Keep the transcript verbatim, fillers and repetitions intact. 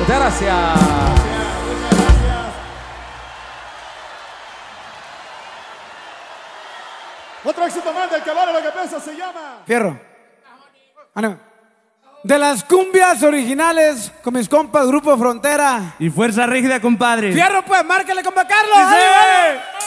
Muchas gracias. Otro éxito más del que vale lo que piensa se llama Fierro. Ah, no. De las cumbias originales con mis compas Grupo Frontera. Y Fuerza Rígida, compadre. Fierro, pues, márcale, compa Carlos. ¡Dice!